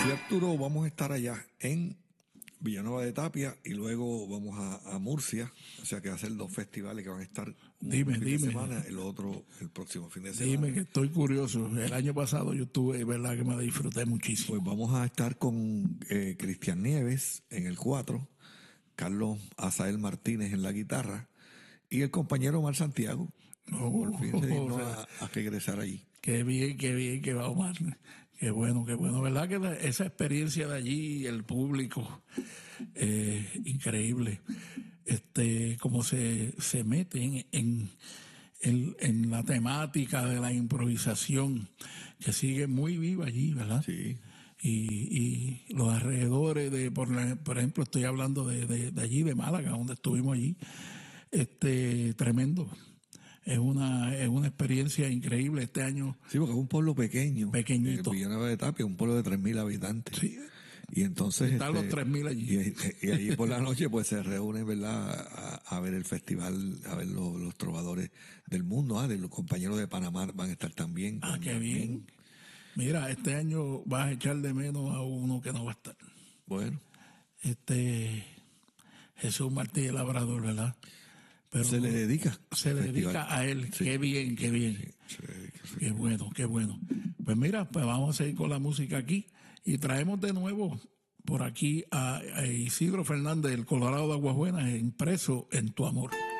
Sí, Arturo, vamos a estar allá en Villanueva de Tapia y luego vamos a Murcia. O sea que va a ser 2 festivales que van a estar un fin de semana, el otro el próximo fin de semana. Dime, que estoy curioso. El año pasado yo estuve, verdad que me disfruté muchísimo. Pues vamos a estar con Cristian Nieves en el 4, Carlos Azael Martínez en la guitarra y el compañero Omar Santiago. Por fin se dignó a regresar allí. Qué bien que va Omar. Qué bueno. ¿Verdad que esa experiencia de allí, el público, increíble? Cómo se meten en la temática de la improvisación, que sigue muy viva allí, ¿verdad? Sí. Y los alrededores por ejemplo, estoy hablando de allí, de Málaga, donde estuvimos allí. Tremendo. Es una experiencia increíble este año. Sí, porque es un pueblo Pequeñito. Villanueva de Tapia, un pueblo de 3.000 habitantes. Sí. Y entonces Están los 3.000 allí. Y allí por la noche pues se reúnen, ¿verdad? A ver el festival, a ver los trovadores del mundo, de los compañeros de Panamá van a estar también. Qué bien. Mira, este año vas a echar de menos a uno que no va a estar. Bueno. Jesús Martí Labrador, ¿verdad? Pero se le dedica. Se le dedica a él. Sí. Qué bien. Sí, qué bueno. Pues mira, pues vamos a seguir con la música aquí y traemos de nuevo por aquí a Isidro Fernández, el Colorado de Aguas Buenas, impreso en tu amor.